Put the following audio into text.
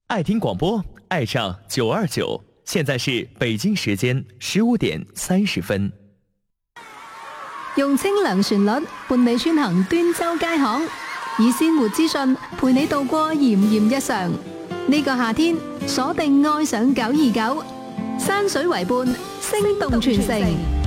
爱听广播，爱上929。现在是北京时间15點30分。 用清涼旋律伴你穿行端州街巷，以鮮活資訊陪你度過炎炎日常。呢個夏天，鎖定愛上929，山水為伴，聲動全城。